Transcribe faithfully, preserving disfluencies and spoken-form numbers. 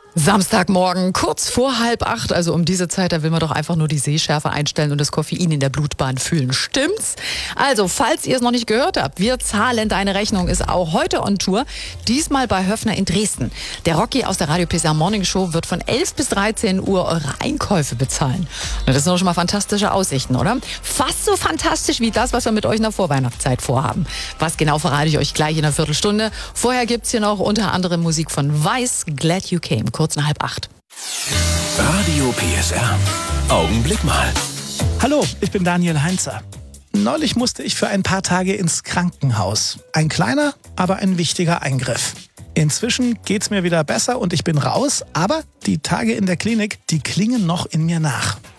Samstagmorgen, kurz vor halb acht, also um diese Zeit, da will man doch einfach nur die Sehschärfe einstellen und das Koffein in der Blutbahn fühlen. Stimmt's? Also, falls ihr es noch nicht gehört habt, wir zahlen deine Rechnung ist auch heute on Tour, diesmal bei Höffner in Dresden. Der Rocky aus der Radio P S R Morning Show wird von elf bis dreizehn Uhr eure Einkäufe bezahlen. Und das sind doch schon mal fantastische Aussichten, oder? Fast so fantastisch wie das, was wir mit euch in der Vorweihnachtszeit vorhaben. Was genau, verrate ich euch gleich in einer Viertelstunde. Vorher gibt's hier noch unter anderem Musik von Weiß, Glad You Came. Kurz nach halb acht. Radio P S R. Augenblick mal. Hallo, ich bin Daniel Heinzer. Neulich musste ich für ein paar Tage ins Krankenhaus. Ein kleiner, aber ein wichtiger Eingriff. Inzwischen geht's mir wieder besser und ich bin raus, aber die Tage in der Klinik, die klingen noch in mir nach.